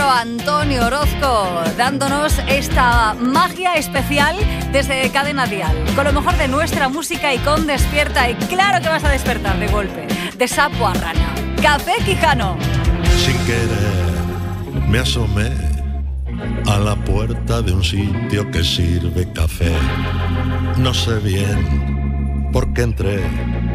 maestro Antonio Orozco, dándonos esta magia especial desde Cadena Dial, con lo mejor de nuestra música y con Despierta. Y claro que vas a despertar de golpe, de sapo a rana. Café Quijano. Sin querer me asomé a la puerta de un sitio que sirve café. No sé bien por qué entré,